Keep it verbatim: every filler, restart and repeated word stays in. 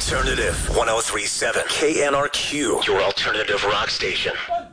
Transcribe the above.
Alternative one oh three point seven K N R Q, your alternative rock station.